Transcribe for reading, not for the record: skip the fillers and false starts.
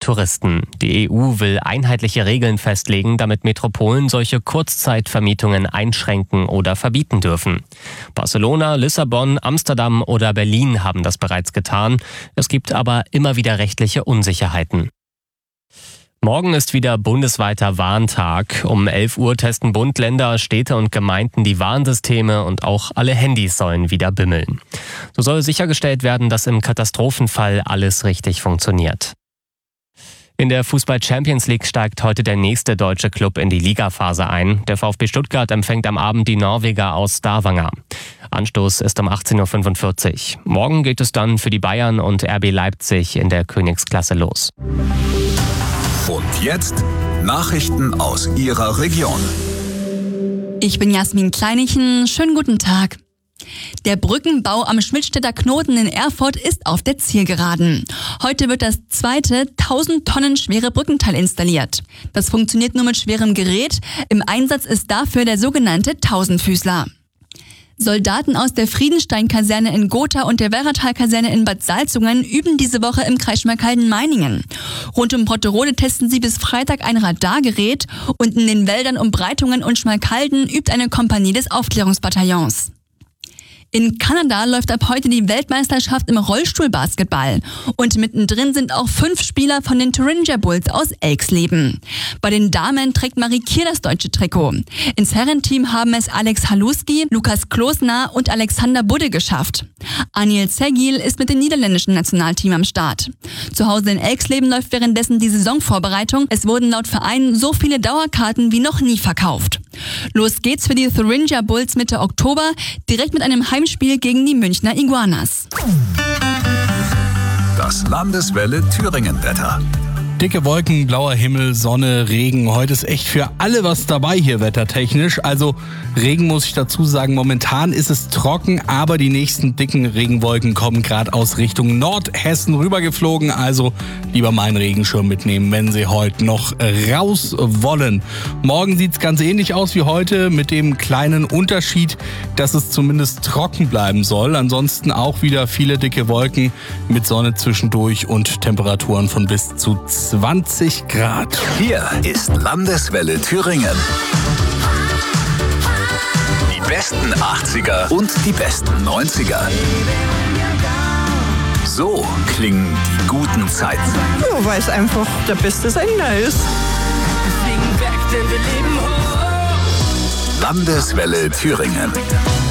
Touristen. Die EU will einheitliche Regeln festlegen, damit Metropolen solche Kurzzeitvermietungen einschränken oder verbieten dürfen. Barcelona, Lissabon, Amsterdam oder Berlin haben das bereits getan. Es gibt aber immer wieder rechtliche Unsicherheiten. Morgen ist wieder bundesweiter Warntag. Um 11 Uhr testen Bund, Länder, Städte und Gemeinden die Warnsysteme und auch alle Handys sollen wieder bimmeln. So soll sichergestellt werden, dass im Katastrophenfall alles richtig funktioniert. In der Fußball-Champions League steigt heute der nächste deutsche Club in die Ligaphase ein. Der VfB Stuttgart empfängt am Abend die Norweger aus Stavanger. Anstoß ist um 18.45 Uhr. Morgen geht es dann für die Bayern und RB Leipzig in der Königsklasse los. Und jetzt Nachrichten aus Ihrer Region. Ich bin Jasmin Kleinichen. Schönen guten Tag. Der Brückenbau am Schmidtstädter Knoten in Erfurt ist auf der Zielgeraden. Heute wird das zweite 1000 Tonnen schwere Brückenteil installiert. Das funktioniert nur mit schwerem Gerät. Im Einsatz ist dafür der sogenannte Tausendfüßler. Soldaten aus der Friedenstein-Kaserne in Gotha und der Werratal-Kaserne in Bad Salzungen üben diese Woche im Kreis Schmalkalden-Meiningen. Rund um Brotterode testen sie bis Freitag ein Radargerät und in den Wäldern um Breitungen und Schmalkalden übt eine Kompanie des Aufklärungsbataillons. In Kanada läuft ab heute die Weltmeisterschaft im Rollstuhlbasketball. Und mittendrin sind auch 5 Spieler von den Thuringia Bulls aus Elxleben. Bei den Damen trägt Marie Kier das deutsche Trikot. Ins Herrenteam haben es Alex Haluski, Lukas Klosner und Alexander Budde geschafft. Aniel Zegil ist mit dem niederländischen Nationalteam am Start. Zu Hause in Elxleben läuft währenddessen die Saisonvorbereitung. Es wurden laut Verein so viele Dauerkarten wie noch nie verkauft. Los geht's für die Thuringia Bulls Mitte Oktober, direkt mit einem Heimspiel gegen die Münchner Iguanas. Das Landeswelle Thüringen-Wetter. Dicke Wolken, blauer Himmel, Sonne, Regen. Heute ist echt für alle was dabei hier wettertechnisch. Also Regen muss ich dazu sagen, momentan ist es trocken, aber die nächsten dicken Regenwolken kommen gerade aus Richtung Nordhessen rübergeflogen. Also lieber meinen Regenschirm mitnehmen, wenn Sie heute noch raus wollen. Morgen sieht es ganz ähnlich aus wie heute, mit dem kleinen Unterschied, dass es zumindest trocken bleiben soll. Ansonsten auch wieder viele dicke Wolken mit Sonne zwischendurch und Temperaturen von bis zu 20 Grad. Hier ist Landeswelle Thüringen. Die besten 80er und die besten 90er. So klingen die guten Zeiten. Ja, weil es einfach der beste Sender ist. Landeswelle Thüringen.